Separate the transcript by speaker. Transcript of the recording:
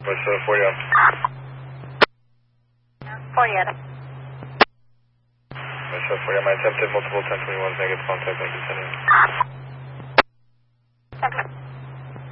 Speaker 1: What's 40 Adam?
Speaker 2: 40 Adam.
Speaker 1: What's 40 Adam? I attempted multiple 1021s, negative contact, thank you, sending.